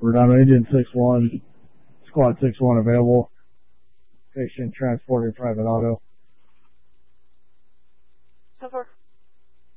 Rhode Island, Engine 6-1, Squad 6-1 available. Patient transporting private auto.